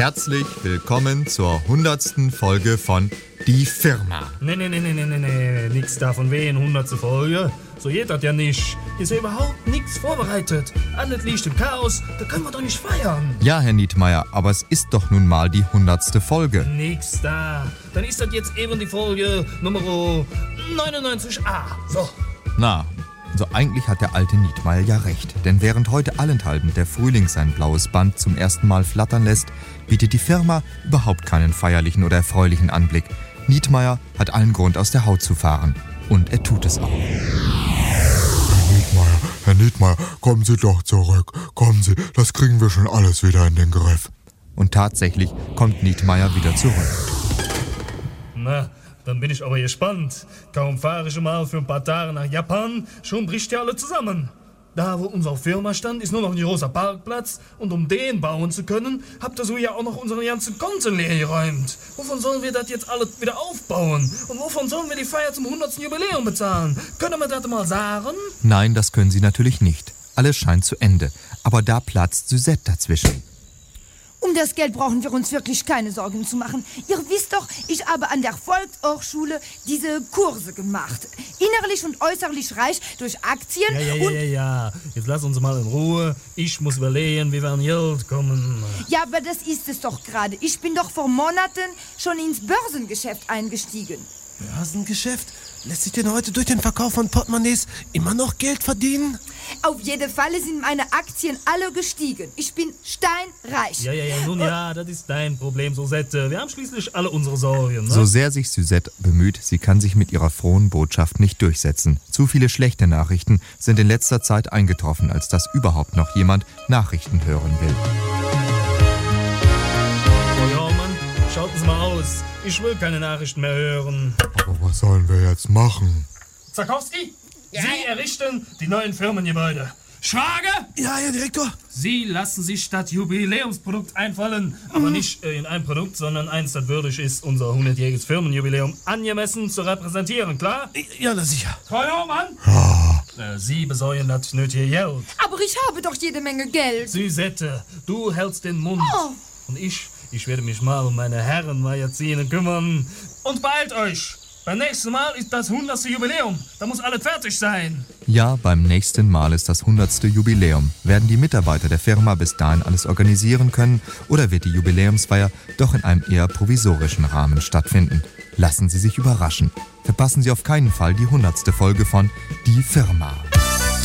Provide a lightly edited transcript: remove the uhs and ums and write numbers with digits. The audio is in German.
Herzlich willkommen zur 100. Folge von Die Firma. Nee, nix davon wehen, 100. Folge. So geht das ja nicht. Hier ist ja überhaupt nichts vorbereitet. Alles liegt im Chaos, da können wir doch nicht feiern. Ja, Herr Nietmeyer, aber es ist doch nun mal die 100. Folge. Nix da. Dann ist das jetzt eben die Folge Nummer 99a. So. Na, also eigentlich hat der alte Nietmeyer ja recht. Denn während heute allenthalben der Frühling sein blaues Band zum ersten Mal flattern lässt, bietet die Firma überhaupt keinen feierlichen oder erfreulichen Anblick. Nietmeyer hat allen Grund, aus der Haut zu fahren. Und er tut es auch. Herr Nietmeyer, kommen Sie doch zurück. Kommen Sie, das kriegen wir schon alles wieder in den Griff. Und tatsächlich kommt Nietmeyer wieder zurück. Na, dann bin ich aber gespannt. Kaum fahre ich mal für ein paar Tage nach Japan, schon bricht ja alle zusammen. Da, wo unsere Firma stand, ist nur noch ein großer Parkplatz. Und um den bauen zu können, habt ihr so ja auch noch unsere ganzen Konten leer geräumt. Wovon sollen wir das jetzt alles wieder aufbauen? Und wovon sollen wir die Feier zum 100. Jubiläum bezahlen? Können wir das mal sagen? Nein, das können Sie natürlich nicht. Alles scheint zu Ende. Aber da platzt Suzette dazwischen. Um das Geld brauchen wir uns wirklich keine Sorgen zu machen. Ihr wisst doch, ich habe an der Volkshochschule diese Kurse gemacht. Innerlich und äußerlich reich durch Aktien Ja. Jetzt lass uns mal in Ruhe. Ich muss überlegen, wie wir an Geld kommen. Ja, aber das ist es doch gerade. Ich bin doch vor Monaten schon ins Börsengeschäft eingestiegen. Börsengeschäft? Lässt sich denn heute durch den Verkauf von Portemonnaies immer noch Geld verdienen? Auf jeden Fall sind meine Aktien alle gestiegen. Ich bin steinreich. Ja, das ist dein Problem, Suzette. Wir haben schließlich alle unsere Sorgen, ne? So sehr sich Suzette bemüht, sie kann sich mit ihrer frohen Botschaft nicht durchsetzen. Zu viele schlechte Nachrichten sind in letzter Zeit eingetroffen, als dass überhaupt noch jemand Nachrichten hören will. Oh ja, Mann, schaut es mal aus. Ich will keine Nachrichten mehr hören. Aber was sollen wir jetzt machen? Zakowski, Sie errichten die neuen Firmengebäude. Schwager, Ja, Herr Direktor. Sie lassen sich das Jubiläumsprodukt einfallen. Aber nicht in ein Produkt, sondern eins, das würdig ist, unser 100-jähriges Firmenjubiläum angemessen zu repräsentieren, klar? Ja, na sicher. Frau Jaumann? Sie besorgen das nötige Geld. Aber ich habe doch jede Menge Geld. Suzette, du hältst den Mund. Oh. Und ich werde mich mal um meine Herrenmagazine kümmern. Und beeilt euch! Beim nächsten Mal ist das 100. Jubiläum. Da muss alles fertig sein. Ja, beim nächsten Mal ist das 100. Jubiläum. Werden die Mitarbeiter der Firma bis dahin alles organisieren können oder wird die Jubiläumsfeier doch in einem eher provisorischen Rahmen stattfinden? Lassen Sie sich überraschen. Verpassen Sie auf keinen Fall die 100. Folge von Die Firma.